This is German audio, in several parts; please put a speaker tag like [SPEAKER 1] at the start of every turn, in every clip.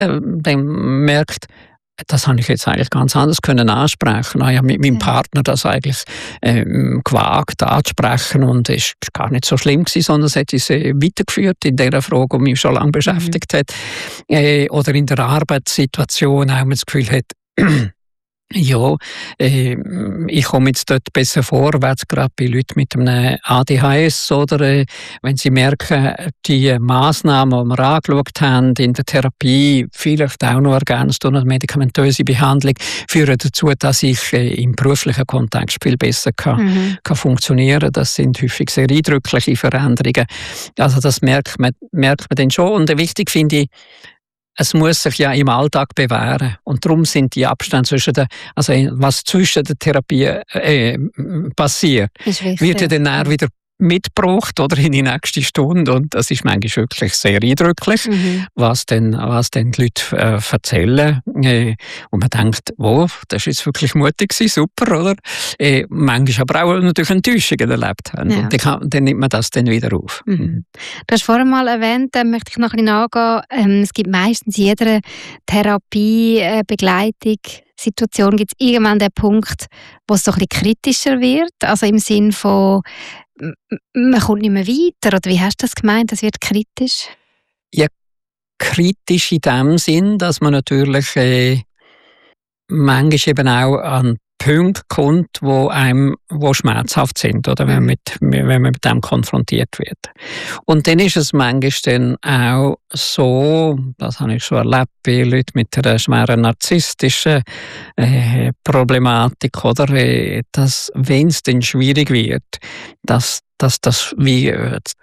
[SPEAKER 1] dann merkt, das habe ich jetzt eigentlich ganz anders können ansprechen. Ich habe mit meinem Partner das eigentlich gewagt anzusprechen und es war gar nicht so schlimm gewesen, sondern es hat uns weitergeführt in der Frage, die mich schon lange beschäftigt hat. Oder in der Arbeitssituation auch man das Gefühl hat, ja, ich komme jetzt dort besser vorwärts, gerade bei Leuten mit einem ADHS oder wenn sie merken, die Massnahmen, die wir angeschaut haben in der Therapie, vielleicht auch noch ergänzt durch eine medikamentöse Behandlung, führen dazu, dass ich im beruflichen Kontext viel besser kann funktionieren. Das sind häufig sehr eindrückliche Veränderungen. Also das merkt man dann schon. Und wichtig finde ich, es muss sich ja im Alltag bewähren. Und darum sind die Abstände was zwischen den Therapien passiert, wird ja dann auch wieder mitgebracht oder in die nächste Stunde. Und das ist manchmal wirklich sehr eindrücklich, was dann die Leute erzählen. Und man denkt, das ist jetzt wirklich mutig gewesen, super, oder? Manchmal aber auch natürlich Enttäuschungen erlebt haben. Ja. Und dann nimmt man das dann wieder auf.
[SPEAKER 2] Du hast vorhin mal erwähnt, möchte ich noch ein bisschen nachgehen, es gibt meistens in jeder Therapiebegleitung Situation gibt es irgendwann den Punkt, wo es so ein bisschen kritischer wird, also im Sinn von man kommt nicht mehr weiter, oder wie hast du das gemeint, das wird kritisch?
[SPEAKER 1] Ja, kritisch in dem Sinn, dass man natürlich manchmal eben auch an Punkte kommt, wo schmerzhaft sind, oder wenn man mit dem konfrontiert wird. Und dann ist es manchmal dann auch so, das habe ich schon erlebt bei Leuten mit einer schweren narzisstischen Problematik, oder, dass, wenn es dann schwierig wird, dass das wie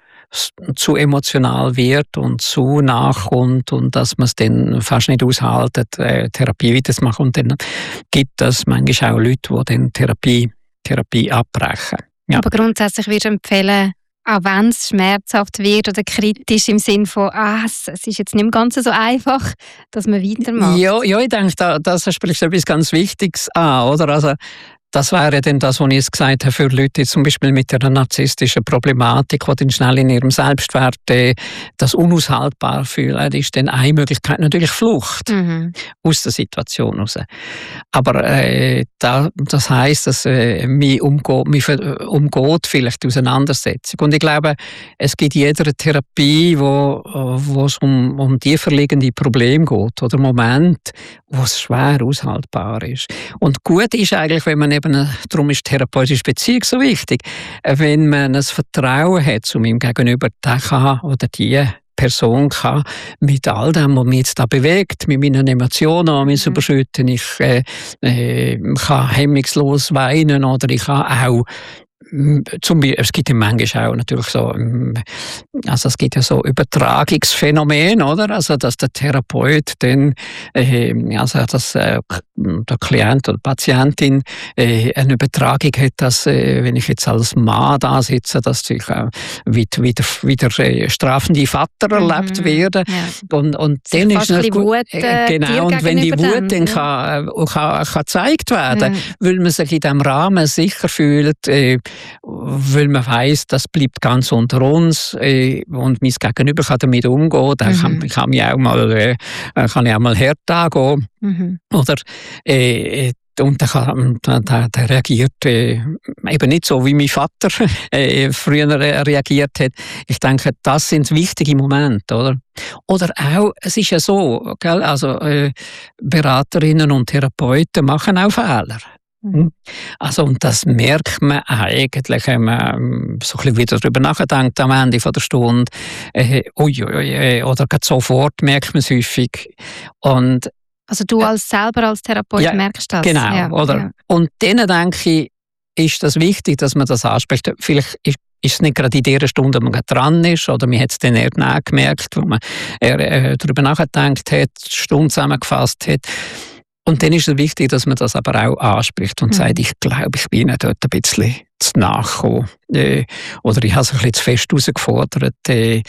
[SPEAKER 1] zu emotional wird und zu nachkommt und dass man es dann fast nicht aushalten, Therapie weiterzumachen. Und dann gibt es manchmal auch Leute, die dann Therapie abbrechen. Ja.
[SPEAKER 2] Aber grundsätzlich würdest du empfehlen, auch wenn es schmerzhaft wird oder kritisch im Sinn von, es ist jetzt nicht mehr ganz so einfach, dass man weitermacht.
[SPEAKER 1] Ja, ich denke, das spricht etwas ganz Wichtiges an, oder? Also, das wäre dann das, was ich jetzt gesagt habe, für Leute zum Beispiel mit einer narzisstischen Problematik, die dann schnell in ihrem Selbstwert das unaushaltbar fühlen, ist dann eine Möglichkeit natürlich Flucht aus der Situation heraus. Aber das heisst, dass man umgeht vielleicht die Auseinandersetzung. Und ich glaube, es gibt in jeder Therapie, wo es um tieferliegende Probleme geht oder Moment, wo es schwer aushaltbar ist. Und gut ist eigentlich, wenn man darum ist therapeutische Beziehung so wichtig, wenn man ein Vertrauen hat zu meinem Gegenüber, der kann oder die Person kann mit all dem, was mich jetzt da bewegt, mit meinen Emotionen an mich überschütten. Ich kann hemmungslos weinen oder ich kann auch es gibt ja manchmal auch natürlich so, also es gibt ja so Übertragungsphänomene, oder? Also, dass der Therapeut dann, dass der Klient oder die Patientin eine Übertragung hat, dass, wenn ich jetzt als Mann da sitze, dass ich wieder strafende Vater erlebt werde. Ja. Und dann ist es gut. Genau, und wenn die Wut dann kann gezeigt werden, weil man sich in diesem Rahmen sicher fühlt, weil man weiss, das bleibt ganz unter uns und mein Gegenüber kann damit umgehen, dann kann ich auch mal hart angehen. Oder und der reagiert eben nicht so, wie mein Vater früher reagiert hat. Ich denke, das sind wichtige Momente, oder? Oder auch, es ist ja so, gell? Also Beraterinnen und Therapeuten machen auch Fehler. Also, und das merkt man eigentlich, wenn man so ein bisschen wieder darüber nachdenkt am Ende der Stunde. Oder gerade sofort merkt man es häufig. Und
[SPEAKER 2] also du selber als Therapeut merkst das?
[SPEAKER 1] Genau, ja, oder? Ja. Und dann denke ich, ist das wichtig, dass man das anspricht. Vielleicht ist es nicht gerade in der Stunde, wo man dran ist, oder man hat es dann eher gemerkt, wo man darüber nachgedacht hat, die Stunde zusammengefasst hat. Und dann ist es wichtig, dass man das aber auch anspricht und sagt, ich glaube, ich bin ihnen dort ein bisschen zu nachgekommen. Oder ich habe es ein bisschen zu fest herausgefordert. Ich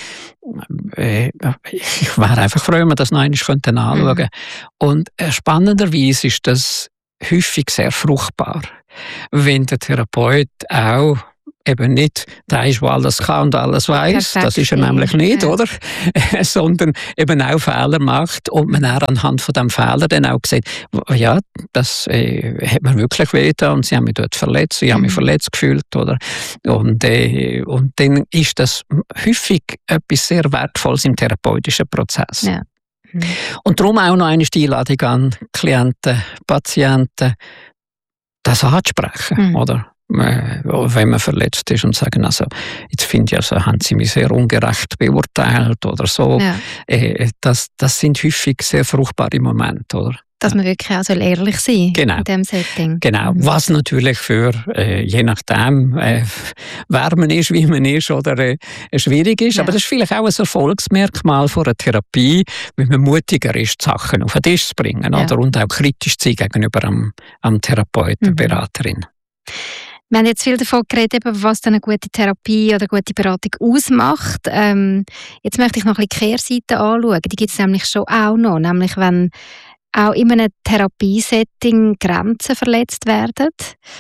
[SPEAKER 1] wäre einfach froh, wenn wir das noch einmal anschauen könnten. Und spannenderweise ist das häufig sehr fruchtbar, wenn der Therapeut auch eben nicht der ist, der alles kann und alles weiß. Das ist er nämlich nicht, oder? Sondern eben auch Fehler macht und man auch anhand von dem Fehler dann auch sieht, ja, das hat mir wirklich wehgetan und sie haben mich dort verletzt, ich habe mich verletzt gefühlt, oder? Und dann ist das häufig etwas sehr Wertvolles im therapeutischen Prozess.
[SPEAKER 2] Ja.
[SPEAKER 1] Und darum auch noch eine Einladung an Klienten, Patienten, das anzusprechen, oder? Wenn man verletzt ist und sagen, also, jetzt finde ich, also, haben sie mich sehr ungerecht beurteilt oder so. Ja. Das sind häufig sehr fruchtbare Momente, oder?
[SPEAKER 2] Dass man wirklich auch ehrlich sein soll in diesem Setting.
[SPEAKER 1] Genau, was natürlich für, je nachdem, wer man ist, wie man ist, oder schwierig ist. Ja. Aber das ist vielleicht auch ein Erfolgsmerkmal von einer Therapie, wenn man mutiger ist, Sachen auf den Tisch zu bringen, oder? Und auch kritisch zu sein gegenüber am Therapeuten, Beraterin.
[SPEAKER 2] Wir haben jetzt viel davon geredet, was eine gute Therapie oder gute Beratung ausmacht. Jetzt möchte ich noch ein bisschen die Kehrseite anschauen. Die gibt es nämlich schon auch noch. Nämlich, wenn auch in einem Therapiesetting Grenzen verletzt werden.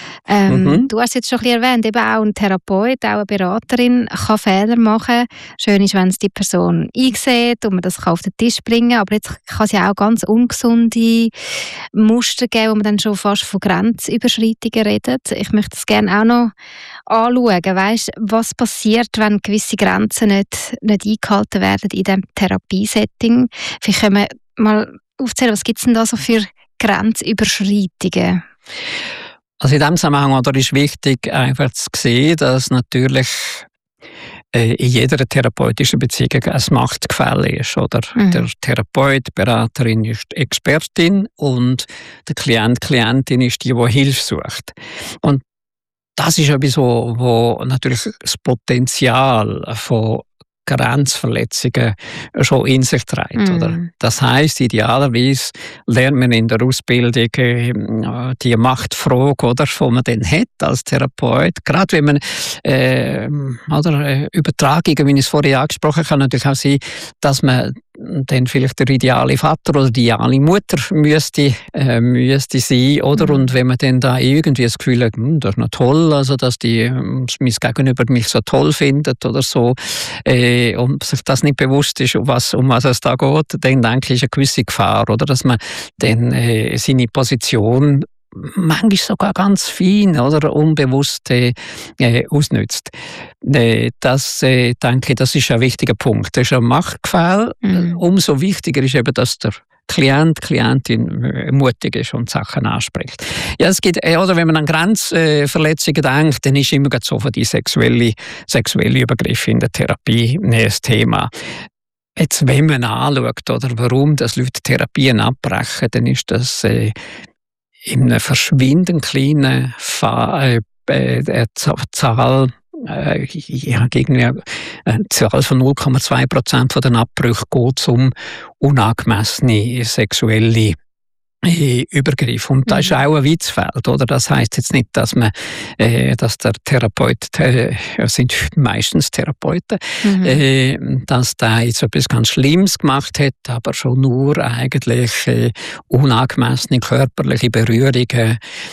[SPEAKER 2] Du hast es jetzt schon ein bisschen erwähnt, eben auch ein Therapeut, auch eine Beraterin kann Fehler machen. Schön ist, wenn es die Person einsieht und man das auf den Tisch bringen kann. Aber jetzt kann es ja auch ganz ungesunde Muster geben, wo man dann schon fast von Grenzüberschreitungen redet. Ich möchte das gerne auch noch anschauen. Weißt, was passiert, wenn gewisse Grenzen nicht eingehalten werden in diesem Therapiesetting? Vielleicht können wir mal aufzählen, was gibt es denn da so für Grenzüberschreitungen?
[SPEAKER 1] Also in diesem Zusammenhang ist wichtig, einfach zu sehen, dass natürlich in jeder therapeutischen Beziehung ein Machtgefälle ist. Oder? Der Therapeut, die Beraterin ist die Expertin und der Klient, Klientin ist die Hilfe sucht. Und das ist etwas, wo natürlich das Potenzial von Grenzverletzungen schon in sich trägt. Oder? Das heisst, idealerweise lernt man in der Ausbildung die Machtfrage, oder, die man dann hat als Therapeut. Gerade wenn man Übertragungen, wie ich es vorhin angesprochen habe, kann natürlich auch sein, dass man dann vielleicht der ideale Vater oder die ideale Mutter müsste sein, oder? Und wenn man dann da irgendwie das Gefühl hat, das ist noch toll, also dass mein Gegenüber mich so toll findet oder so, und sich das nicht bewusst ist, um was es da geht, dann denke ich, ist eine gewisse Gefahr, oder? Dass man dann seine Position manchmal sogar ganz fein oder unbewusst ausnützt. Das denke ich, das ist ein wichtiger Punkt. Das ist ein Machtgefälle. Umso wichtiger ist eben, dass der Klient, Klientin mutig ist und Sachen anspricht. Ja, es gibt, oder wenn man an Grenzverletzungen denkt, dann ist immer so von die sexuelle Übergriffe in der Therapie ein Thema. Jetzt, wenn man anschaut, oder warum das Leute Therapien abbrechen, dann ist das in einer verschwindend kleinen Zahl, gegen eine Zahl von 0,2% von den Abbrüchen geht um unangemessene sexuelle Übergriff. Und das ist auch ein Witzfeld, oder? Das heisst jetzt nicht, dass der Therapeut, sind meistens Therapeuten, dass der jetzt etwas ganz Schlimmes gemacht hat, aber schon nur eigentlich unangemessene körperliche Berührungen,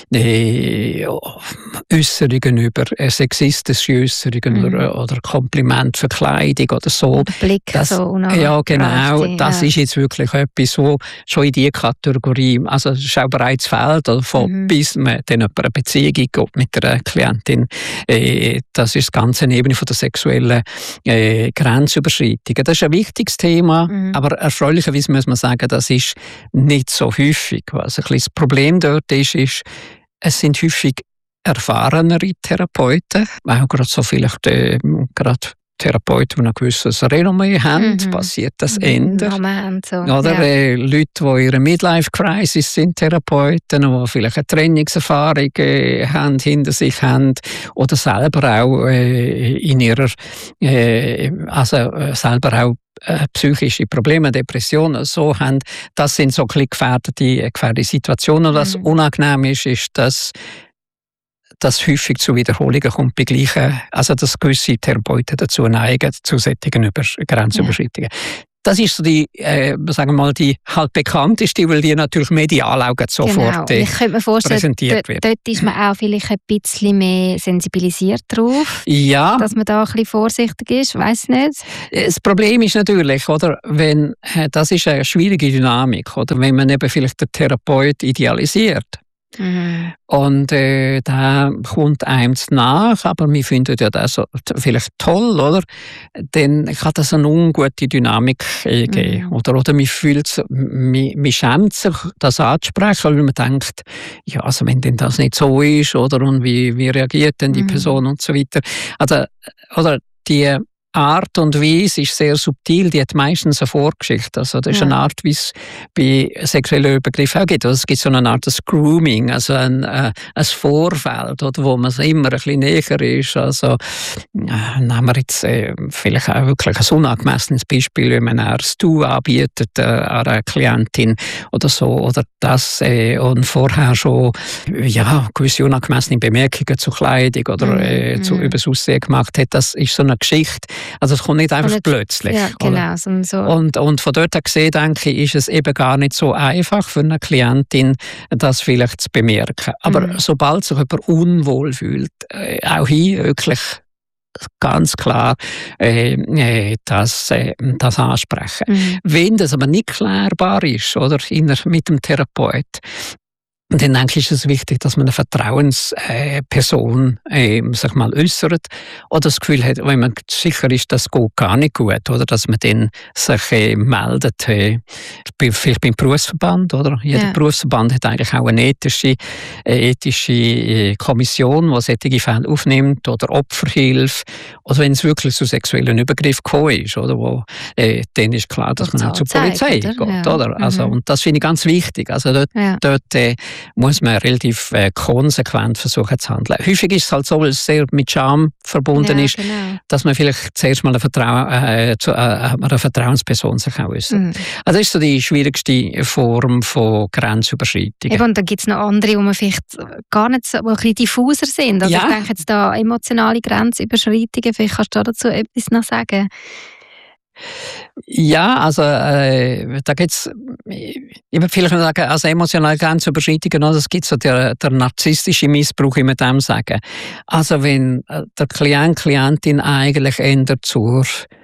[SPEAKER 1] Äußerungen über sexistische Äußerungen oder Kompliment für Kleidung oder so.
[SPEAKER 2] Oder Blick so.
[SPEAKER 1] Ja, genau. Das ist jetzt wirklich etwas, wo schon in die Kategorie, also es ist auch bereits Feld, bis man dann eine Beziehung geht mit der Klientin. Das ist das ganze Ebene von der sexuellen Grenzüberschreitung. Das ist ein wichtiges Thema, aber erfreulicherweise muss man sagen, das ist nicht so häufig. Was ein bisschen das Problem dort ist, es sind häufig erfahrenere Therapeuten, auch gerade so vielleicht gerade Therapeuten, die ein gewisses Renommee haben, passiert das ändert.
[SPEAKER 2] So,
[SPEAKER 1] oder Leute, die in ihrer Midlife-Crisis sind, Therapeuten, die vielleicht eine Trainingserfahrung hinter sich haben oder selber auch in ihrer, selber auch psychische Probleme, Depressionen so haben. Das sind so ein bisschen gefährdete Situationen. Und was unangenehm ist, dass häufig zu Wiederholungen kommt bei gleichen, also dass gewisse Therapeuten dazu neigen, zu solchen Grenzüberschreitungen. das ist so die, sagen wir mal, die halt bekannteste, weil die natürlich medial auch sofort
[SPEAKER 2] ich könnte mir vorstellen,
[SPEAKER 1] präsentiert wird.
[SPEAKER 2] Dort ist man auch vielleicht ein bisschen mehr sensibilisiert drauf,
[SPEAKER 1] ja,
[SPEAKER 2] dass man da ein bisschen vorsichtig ist, weiss nicht.
[SPEAKER 1] Das Problem ist natürlich, oder, wenn, das ist eine schwierige Dynamik, oder, wenn man eben vielleicht den Therapeut idealisiert.
[SPEAKER 2] Mhm.
[SPEAKER 1] Und da kommt einem nach, aber wir finden ja das so vielleicht toll, oder? Dann kann das eine ungute Dynamik geben. Oder man fühlt, man schämt sich, das anzusprechen, weil man denkt, ja, also wenn denn das nicht so ist, oder? Und wie reagiert denn die Person und so weiter. Also, oder die Art und Weise ist sehr subtil, die hat meistens eine Vorgeschichte. Also das ist eine Art, wie es bei sexuellen Übergriffen auch gibt. Also es gibt so eine Art Grooming, also ein Vorfeld, oder, wo man immer ein bisschen näher ist. Also nehmen wir jetzt vielleicht auch wirklich ein unangemessenes Beispiel, wenn man ein Du anbietet an einer Klientin oder so, oder das und vorher schon gewisse unangemessene Bemerkungen zur Kleidung oder über das Aussehen gemacht hat. Das ist so eine Geschichte. Also es kommt nicht einfach plötzlich.
[SPEAKER 2] Ja, genau. So.
[SPEAKER 1] Und von dort her gesehen, denke ich, ist es eben gar nicht so einfach für eine Klientin, das vielleicht zu bemerken. Aber sobald sich jemand unwohl fühlt, auch hier wirklich ganz klar das ansprechen. Wenn das aber nicht klärbar ist, oder, mit dem Therapeut, und dann denke ich, ist es wichtig, dass man eine Vertrauensperson sich mal äußert oder das Gefühl hat, wenn man sicher ist, das geht gar nicht gut, oder dass man dann sich meldet, vielleicht beim Berufsverband, oder? Jeder Berufsverband hat eigentlich auch eine ethische Kommission, die solche Fälle aufnimmt, oder Opferhilfe, oder wenn es wirklich zu sexuellen Übergriffen gekommen ist, oder, dann ist klar, dass man auch zur Polizei geht, oder? Also, und das finde ich ganz wichtig. Also dort muss man relativ konsequent versuchen zu handeln. Häufig ist es halt so, weil es sehr mit Scham verbunden ist, dass man vielleicht zuerst mal zu einer Vertrauensperson sich auch äußert. Also das ist so die schwierigste Form von Grenzüberschreitungen.
[SPEAKER 2] Eben, und dann gibt es noch andere, die man vielleicht gar nicht so, die ein bisschen diffuser sind. Also ich denke jetzt da emotionale Grenzüberschreitungen, vielleicht kannst du dazu etwas noch sagen.
[SPEAKER 1] Ja, also da gibt's, ich würde vielleicht mal sagen, also emotionale Grenzüberschreitungen, das gibt so der narzisstische Missbrauch, wie man dem sagen. Also wenn der Klientin eigentlich ändert zur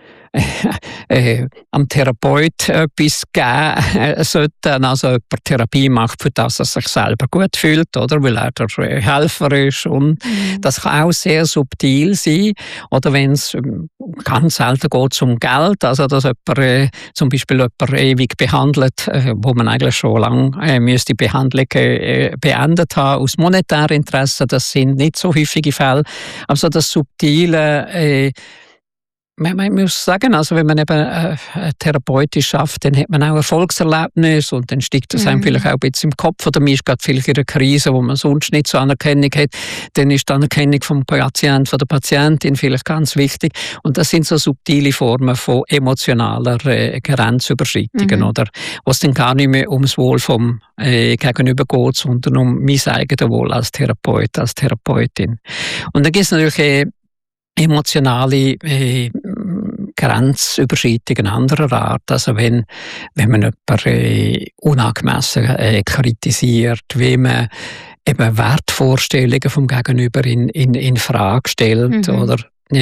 [SPEAKER 1] am Therapeut etwas geben sollte, also jemand Therapie macht, für das er sich selber gut fühlt, oder, weil er der Helfer ist. Und das kann auch sehr subtil sein. Oder wenn es ganz selten geht um Geld, also dass jemand zum Beispiel jemand ewig behandelt, wo man eigentlich schon lange müsste die Behandlung beendet haben, aus monetären Interessen, das sind nicht so häufige Fälle. Also das subtile man muss sagen, also wenn man eben therapeutisch schafft, dann hat man auch Erfolgserlebnis und dann steigt das einem vielleicht auch ein bisschen im Kopf. Oder man ist gerade vielleicht in einer Krise, wo man sonst nicht so Anerkennung hat. Dann ist die Anerkennung vom Patienten, von der Patientin vielleicht ganz wichtig. Und das sind so subtile Formen von emotionaler Grenzüberschreitungen, oder? Wo es dann gar nicht mehr ums Wohl vom Gegenüber geht, sondern um mein eigenes Wohl als Therapeut, als Therapeutin. Und dann gibt es natürlich emotionale Grenzüberschreitungen anderer Art. Also wenn man jemanden unangemessen kritisiert, wie man eben Wertvorstellungen vom Gegenüber in Frage stellt, oder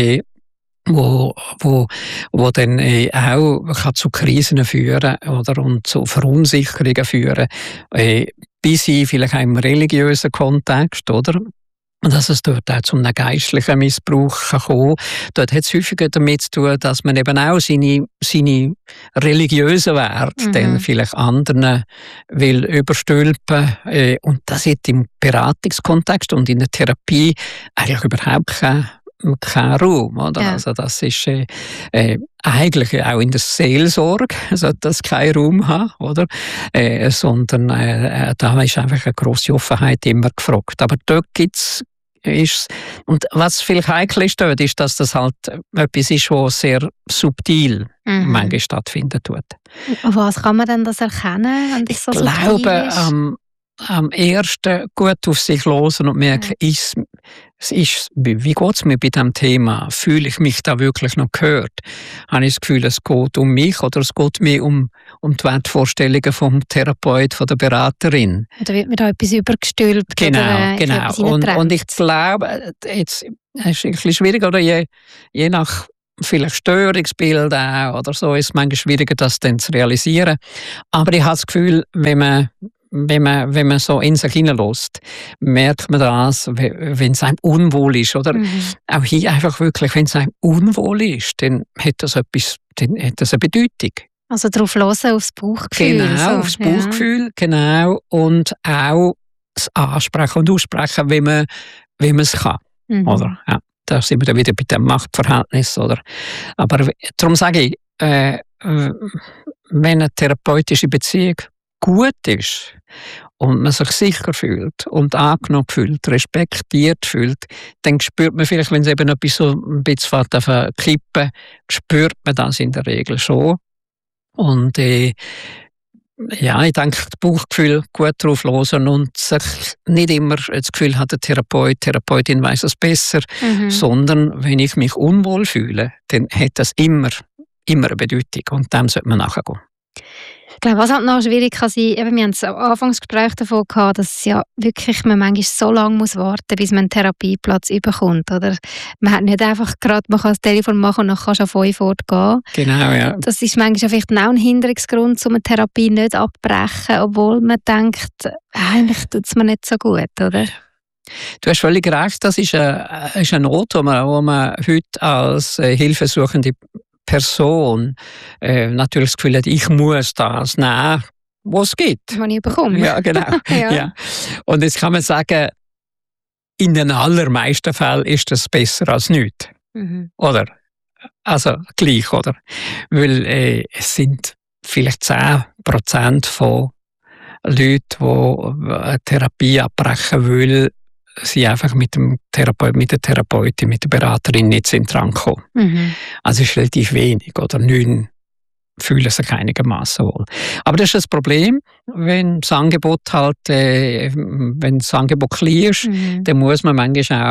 [SPEAKER 1] wo dann auch kann zu Krisen führen, oder, und zu Verunsicherungen führen, bis in vielleicht auch im religiösen Kontext, oder? Und dass es dort auch zu einem geistlichen Missbrauch kann kommen. Dort hat es häufiger damit zu tun, dass man eben auch seine religiösen Werte dann vielleicht anderen will überstülpen. Und das hat im Beratungskontext und in der Therapie eigentlich überhaupt kein Raum, oder? Ja. Also das ist eigentlich auch in der Seelsorge sollte das keinen Raum haben, oder? Sondern da ist einfach eine grosse Offenheit immer gefragt. Aber dort gibt's und was vielleicht heikel ist dort, ist, dass das halt etwas ist, was sehr subtil manchmal stattfinden tut.
[SPEAKER 2] Was kann man denn das erkennen, wenn das so
[SPEAKER 1] subtil ist? am ersten gut auf sich hören und merken, wie geht es mir bei diesem Thema? Fühle ich mich da wirklich noch gehört? Habe ich das Gefühl, es geht um mich oder es geht mir um die Wertvorstellungen vom Therapeut, von der Beraterin?
[SPEAKER 2] Oder wird mir da etwas übergestülpt?
[SPEAKER 1] Genau, genau. Und ich glaube, jetzt ist es ein bisschen schwierig, oder je nach vielleicht Störungsbild auch oder so, ist es manchmal schwieriger, das dann zu realisieren. Aber ich habe das Gefühl, wenn man so in sich hineinlässt, merkt man das, wenn es einem unwohl ist. Oder auch hier einfach wirklich, wenn es einem unwohl ist, dann hat das eine Bedeutung.
[SPEAKER 2] Also darauf hören, aufs Bauchgefühl.
[SPEAKER 1] Genau, aufs Bauchgefühl, genau. Und auch das Ansprechen und Aussprechen, wie man es kann. Oder? Ja, da sind wir wieder bei dem Machtverhältnis. Oder? Aber darum sage ich, wenn eine therapeutische Beziehung gut ist und man sich sicher fühlt und angenommen fühlt, respektiert fühlt, dann spürt man vielleicht, wenn es eben etwas so ein bisschen auf kippen, spürt man das in der Regel schon. Und ja, ich denke, das Bauchgefühl gut drauf hören und sich nicht immer das Gefühl hat, der Therapeutin weiss es besser, sondern wenn ich mich unwohl fühle, dann hat das immer eine Bedeutung und dem sollte man nachgehen.
[SPEAKER 2] Ich glaube, was halt noch schwierig kann sein, eben, wir haben es am Anfangsgespräch davon gehabt, dass ja wirklich man manchmal so lange muss warten, bis man einen Therapieplatz bekommt, oder? Man hat nicht einfach gerade, man kann das Telefon machen und dann kannst du auf 5 Uhr gehen.
[SPEAKER 1] Genau, ja.
[SPEAKER 2] Das ist manchmal vielleicht auch ein Hinderungsgrund, um eine Therapie nicht abzubrechen, obwohl man denkt, eigentlich tut es mir nicht so gut, oder?
[SPEAKER 1] Du hast völlig recht, das ist eine Not, wo man heute als hilfesuchende Person natürlich das Gefühl hat, ich muss das nehmen, was es gibt.
[SPEAKER 2] Was ich bekomme.
[SPEAKER 1] Ja, genau. ja. Und jetzt kann man sagen, in den allermeisten Fällen ist das besser als nichts. Oder? Also gleich, oder? Weil es sind vielleicht 10% von Leuten, die eine Therapie abbrechen wollen, sie einfach mit dem Therapeut, mit der Therapeutin, mit der Beraterin nicht sind drangekommen. Also es ist relativ wenig, oder 9 fühlen sich einigermaßen wohl. Aber das ist das Problem, wenn das Angebot halt, wenn das Angebot klein ist, dann muss man manchmal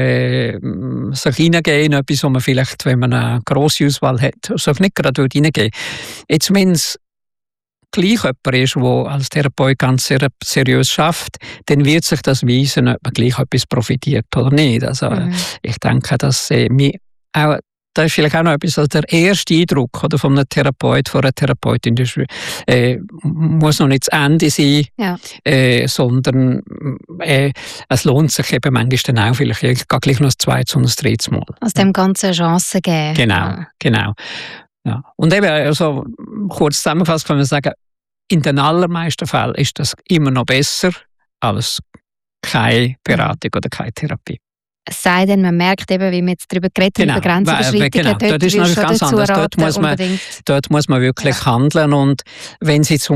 [SPEAKER 1] auch sich hineingehen in etwas, wo man vielleicht, wenn man eine grosse Auswahl hat, sich nicht gerade hineingehen. Jetzt, wenn es gleich jemand ist, der als Therapeut ganz seriös schafft, dann wird sich das weisen, ob man gleich etwas profitiert oder nicht. Also ich denke, dass auch da ist vielleicht auch noch etwas, also der erste Eindruck oder von einem Therapeut, von einer Therapeutin, das muss noch nicht das Ende sein, sondern es lohnt sich eben manchmal dann auch vielleicht gleich noch das zweite und das dritte Mal.
[SPEAKER 2] Also dem Ganzen Chancen geben.
[SPEAKER 1] Genau. Ja. Und eben, also kurz zusammengefasst kann man sagen, in den allermeisten Fällen ist das immer noch besser als keine Beratung oder keine Therapie.
[SPEAKER 2] Es sei denn, man merkt eben, wie wir jetzt darüber geredet haben, über Grenzüberschreitungen.
[SPEAKER 1] Dort ist natürlich ganz anders. Dort muss man wirklich handeln. Und wenn es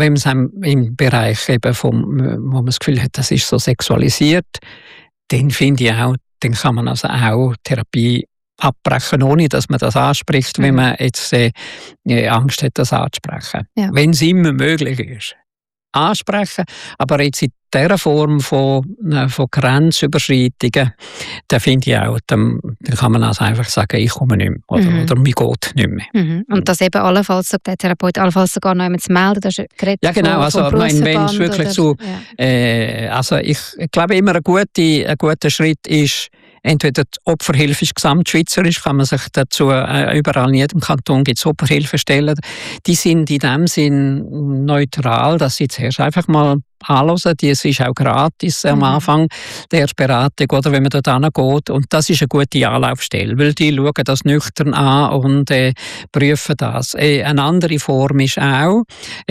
[SPEAKER 1] im Bereich eben wo man das Gefühl hat, das ist so sexualisiert, dann finde ich auch, dann kann man also auch Therapie abbrechen, ohne dass man das anspricht, wenn man jetzt Angst hat, das anzusprechen. Ja. Wenn es immer möglich ist. Ansprechen, aber jetzt in dieser Form von Grenzüberschreitungen, da finde ich auch, dann kann man also einfach sagen, ich komme nicht mehr oder mir geht nicht mehr.
[SPEAKER 2] Und das eben allenfalls, sagt der Therapeut, allenfalls sogar noch jemand zu melden, das ist
[SPEAKER 1] ja genau, also wenn es wirklich so, also ich glaube immer ein guter Schritt ist, entweder die Opferhilfe ist gesamtschweizerisch, kann man sich dazu überall in jedem Kanton gibt es Opferhilfestellen. Die sind in dem Sinn neutral, dass sie zuerst einfach mal anhören. Es ist auch gratis am Anfang der Beratung, oder wenn man dort hingeht. Und das ist eine gute Anlaufstelle, weil die schauen das nüchtern an und prüfen das. Eine andere Form ist auch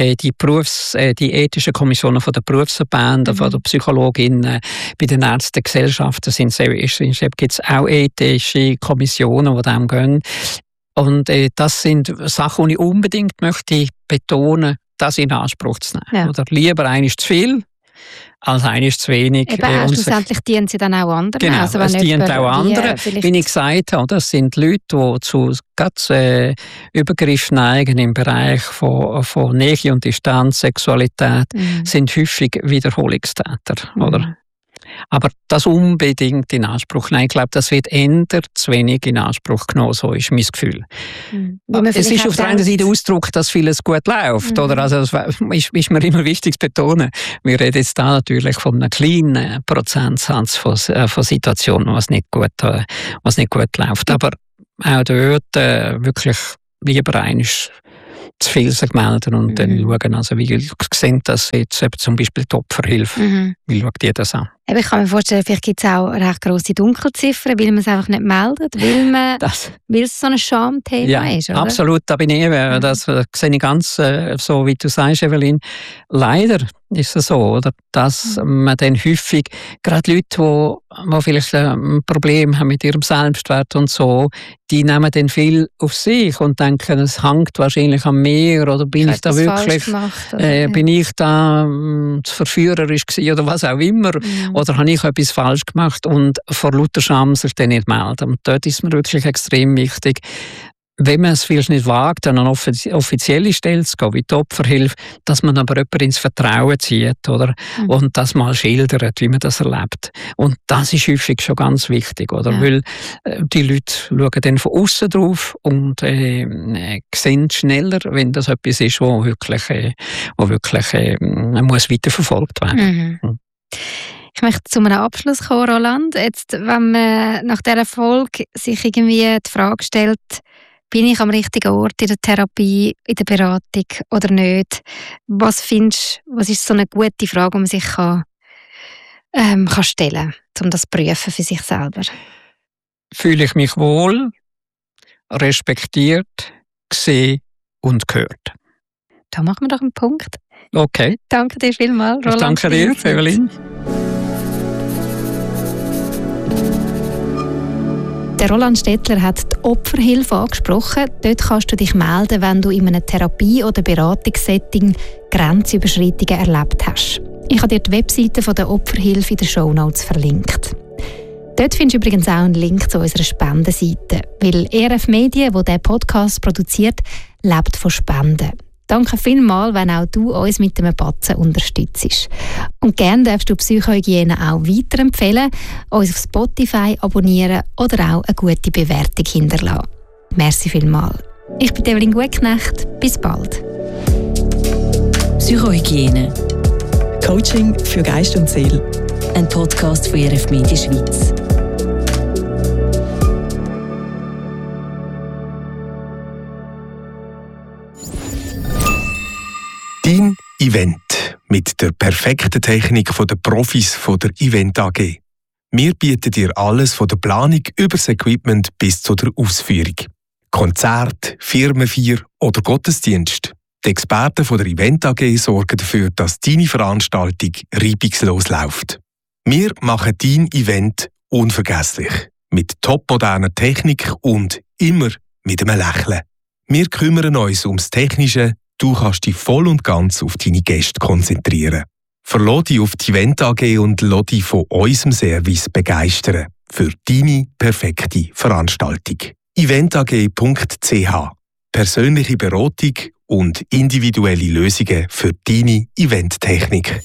[SPEAKER 1] die ethischen Kommissionen von den Berufsverbänden, von den Psychologinnen, bei den Ärztegesellschaften gibt es auch ethische Kommissionen, die dem gehen. Und das sind Sachen, die ich unbedingt möchte betonen, das in Anspruch zu nehmen. Ja. Oder lieber einmal zu viel, als eines zu wenig.
[SPEAKER 2] Eben, schlussendlich dienen sie dann auch anderen.
[SPEAKER 1] Genau,
[SPEAKER 2] also,
[SPEAKER 1] es dient auch anderen. Wie ich gesagt habe, das sind Leute, die zu ganz Übergriffen neigen im Bereich von Nähe und Distanz, Sexualität, sind häufig Wiederholungstäter. Oder? Aber das unbedingt in Anspruch nehmen. Ich glaube, das wird eher zu wenig in Anspruch genommen, so ist mein Gefühl. Es ist auf der einen Seite Ausdruck, dass vieles gut läuft. Oder? Also, das ist mir immer wichtig zu betonen. Wir reden jetzt da natürlich von einem kleinen Prozentsatz von Situationen, was nicht gut läuft. Aber auch dort wirklich lieber eines zu viel sich melden und dann schauen, also wie sehen das jetzt eben zum Beispiel die Opferhilfe, wie schaut ihr das an?
[SPEAKER 2] Ich kann mir vorstellen, vielleicht gibt es auch recht grosse Dunkelziffern, weil man es einfach nicht meldet, weil es so ein Schamthema ist, oder?
[SPEAKER 1] Absolut, da bin ich eben, das sehe ich ganz so, wie du sagst, Evelyn. Leider ist es so, oder, dass man dann häufig, gerade Leute, die vielleicht ein Problem haben mit ihrem Selbstwert und so, die nehmen dann viel auf sich und denken, es hängt wahrscheinlich an mir, oder bin ich da wirklich, bin ich da zu verführerisch gewesen, oder was auch immer. Oder habe ich etwas falsch gemacht und vor lauter Scham sich dann nicht melden. Und dort ist mir wirklich extrem wichtig, wenn man es vielleicht nicht wagt, an eine offizielle Stelle zu gehen, wie die Opferhilfe, dass man aber jemanden ins Vertrauen zieht, oder? Und das mal schildert, wie man das erlebt. Und das ist häufig schon ganz wichtig, oder? Ja. Weil die Leute schauen dann von außen drauf und sehen schneller, wenn das etwas ist, wo wirklich muss weiterverfolgt werden.
[SPEAKER 2] Ich möchte zu einem Abschluss kommen, Roland. Jetzt, wenn man nach dieser Folge sich irgendwie die Frage stellt, bin ich am richtigen Ort in der Therapie, in der Beratung oder nicht? Was findest du, was ist so eine gute Frage, die man sich kann stellen kann, um das zu prüfen für sich selber?
[SPEAKER 1] Fühle ich mich wohl, respektiert, gesehen und gehört?
[SPEAKER 2] Da machen wir doch einen Punkt.
[SPEAKER 1] Okay.
[SPEAKER 2] Danke dir vielmals, Roland.
[SPEAKER 1] Ich danke dir, Evelyn.
[SPEAKER 2] Der Roland Stettler hat die Opferhilfe angesprochen. Dort kannst du dich melden, wenn du in einem Therapie- oder Beratungssetting Grenzüberschreitungen erlebt hast. Ich habe dir die Webseite von der Opferhilfe in den Shownotes verlinkt. Dort findest du übrigens auch einen Link zu unserer Spendenseite, weil ERF Medien, die diesen Podcast produziert, lebt von Spenden. Danke vielmals, wenn auch du uns mit einem Batzen unterstützt. Und gerne darfst du Psychohygiene auch weiterempfehlen, uns auf Spotify abonnieren oder auch eine gute Bewertung hinterlassen. Merci vielmals. Ich bin Evelyn Gutknecht. Bis bald.
[SPEAKER 3] Psychohygiene. Coaching für Geist und Seele. Ein Podcast von ERF Media Schweiz.
[SPEAKER 4] Dein Event mit der perfekten Technik der Profis von der Event AG. Wir bieten dir alles von der Planung über das Equipment bis zu der Ausführung. Konzert, Firmenfeier oder Gottesdienst. Die Experten von der Event AG sorgen dafür, dass deine Veranstaltung reibungslos läuft. Wir machen dein Event unvergesslich. Mit topmoderner Technik und immer mit einem Lächeln. Wir kümmern uns ums Technische. Du kannst dich voll und ganz auf deine Gäste konzentrieren. Verlass dich auf die Event AG und lass dich von unserem Service begeistern. Für deine perfekte Veranstaltung. eventag.ch. Persönliche Beratung und individuelle Lösungen für deine Eventtechnik.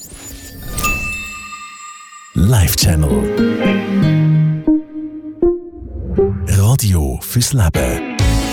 [SPEAKER 5] Live Channel. Radio fürs Leben.